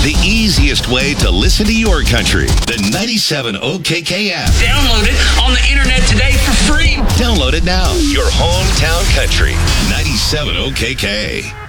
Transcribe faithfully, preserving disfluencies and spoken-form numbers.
the easiest way to listen to your country. The ninety-seven O K K app. Download it on the internet today for free. Download it now. Your hometown country. ninety-seven O K K.